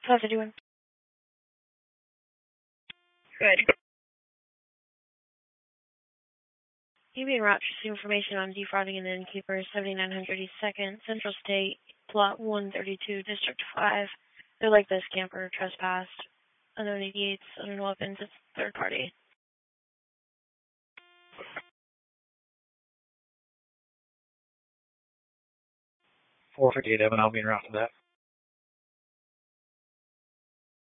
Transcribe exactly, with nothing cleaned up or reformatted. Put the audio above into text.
How's it doing? Good. You being route received information on defrauding an innkeeper, seventy-nine hundred East second, Central State, Plot one thirty-two, District five. They're like this camper trespassed. Unknown eighty-eights, unknown weapons, it's third party. four fifty-eight Evan, I'll be in route for that.